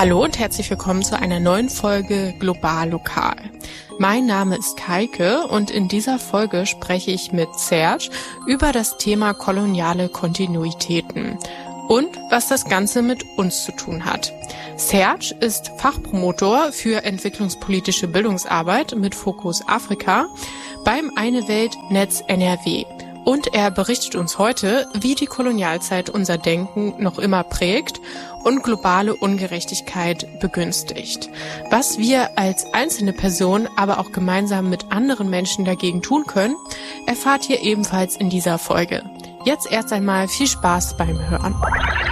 Hallo und herzlich willkommen zu einer neuen Folge Global Lokal. Mein Name ist Kaike und in dieser Folge spreche ich mit Serge über das Thema koloniale Kontinuitäten und was das Ganze mit uns zu tun hat. Serge ist Fachpromotor für entwicklungspolitische Bildungsarbeit mit Fokus Afrika beim Eine Welt Netz NRW. Und er berichtet uns heute, wie die Kolonialzeit unser Denken noch immer prägt und globale Ungerechtigkeit begünstigt. Was wir als einzelne Person, aber auch gemeinsam mit anderen Menschen dagegen tun können, erfahrt ihr ebenfalls in dieser Folge. Jetzt erst einmal viel Spaß beim Hören.